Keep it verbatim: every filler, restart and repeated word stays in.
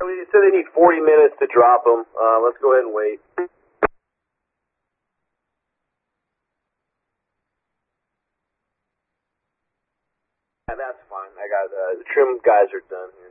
They said they need forty minutes to drop them. Uh, let's go ahead and wait. Yeah, that's fine. I got uh, the trim guys are done.